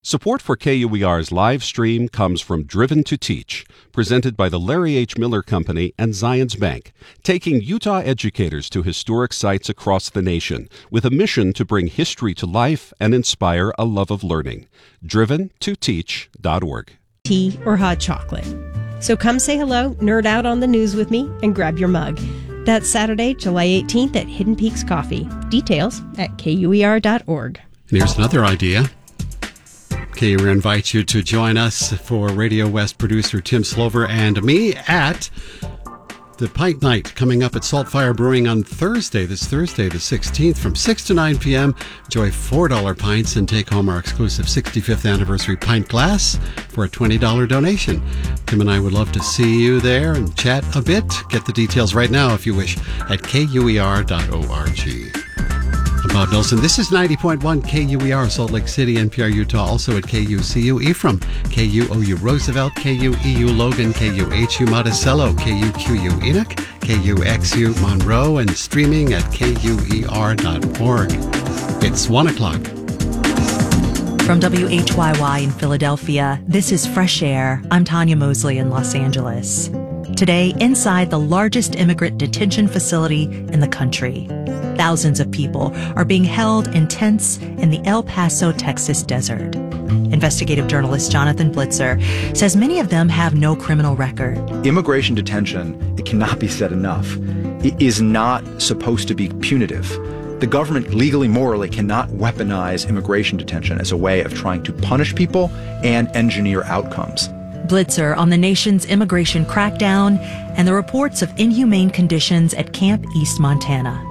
Support for KUER's live stream comes from Driven to Teach, presented by the Larry H. Miller Company and Zions Bank, taking Utah educators to historic sites across the nation with a mission to bring history to life and inspire a love of learning. DrivenToTeach.org. Tea or hot chocolate. So come say hello, nerd out on the news with me, and grab your mug. That's Saturday, July 18th at Hidden Peaks Coffee. Details at KUER.org. Here's another idea. KUER invites you to join us for Radio West producer Tim Slover and me at the Pint Night coming up at Saltfire Brewing on Thursday, this Thursday the 16th from 6 to 9 p.m. Enjoy $4 pints and take home our exclusive 65th anniversary pint glass for a $20 donation. Tim and I would love to see you there and chat a bit. Get the details right now if you wish at KUER.org. Bob Nelson. This is 90.1 KUER, Salt Lake City, NPR Utah, also at KUCU Ephraim, KUOU Roosevelt, KUEU Logan, KUHU Monticello, KUQU Enoch, KUXU Monroe, and streaming at KUER.org. It's 1 o'clock. From WHYY in Philadelphia, this is Fresh Air. I'm Tanya Mosley in Los Angeles. Today, inside the largest immigrant detention facility in the country. Thousands of people are being held in tents in the El Paso, Texas desert. Investigative journalist Jonathan Blitzer says many of them have no criminal record. Immigration detention, it cannot be said enough, it is not supposed to be punitive. The government legally, morally cannot weaponize immigration detention as a way of trying to punish people and engineer outcomes. Blitzer on the nation's immigration crackdown and the reports of inhumane conditions at Camp East Montana.